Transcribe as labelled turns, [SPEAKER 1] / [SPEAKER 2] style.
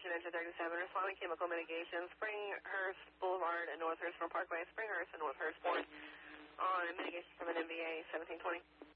[SPEAKER 1] Ocean Engine 37, responding chemical mitigation, Springhurst Boulevard and Northhurst Parkway, Springhurst and Northhurst Board on mitigation from an MVA 1720.